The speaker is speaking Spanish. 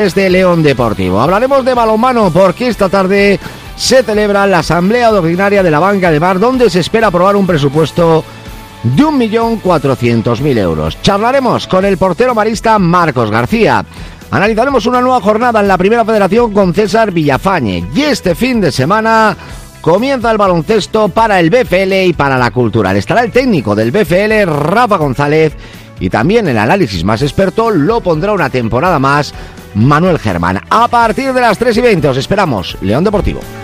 Desde León Deportivo hablaremos de balonmano porque esta tarde se celebra la asamblea ordinaria de la Banca de Mar, donde se espera aprobar un presupuesto de 1.400.000 euros. Charlaremos con el portero marista Marcos García. Analizaremos una nueva jornada en la Primera Federación con César Villafañe. Y este fin de semana comienza el baloncesto para el BFL y para la Cultural. Estará el técnico del BFL, Rafa González, y también el análisis más experto lo pondrá una temporada más Manuel Germán. A partir de las 3:20 os esperamos, León Deportivo.